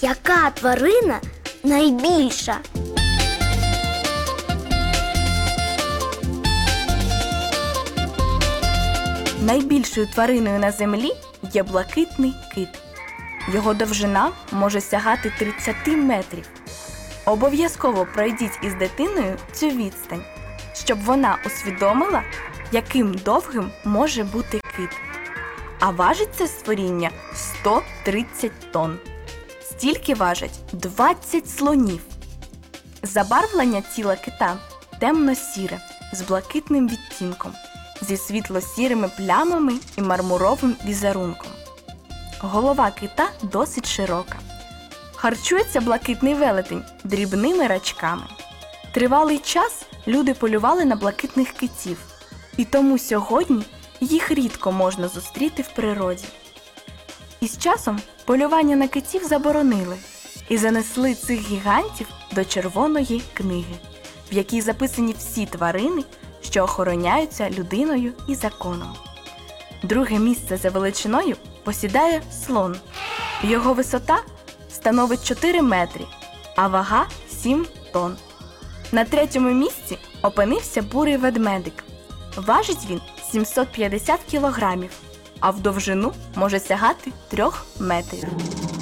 Яка тварина найбільша? Найбільшою твариною на землі є блакитний кит. Його довжина може сягати 30 метрів. Обов'язково пройдіть із дитиною цю відстань, щоб вона усвідомила, яким довгим може бути кит. А важить це створіння 130 тонн. Стільки важать 20 слонів. Забарвлення тіла кита темно-сіре з блакитним відтінком, зі світло-сірими плямами і мармуровим візерунком. Голова кита досить широка. Харчується блакитний велетень дрібними рачками. Тривалий час люди полювали на блакитних китів, і тому сьогодні їх рідко можна зустріти в природі. Із часом полювання на китів заборонили і занесли цих гігантів до Червоної книги, в якій записані всі тварини, що охороняються людиною і законом. Друге місце за величиною посідає слон. Його висота становить 4 метри, а вага 7 тонн. На третьому місці опинився бурий ведмедик. Важить він 750 кілограмів, а в довжину може сягати 3 метрів.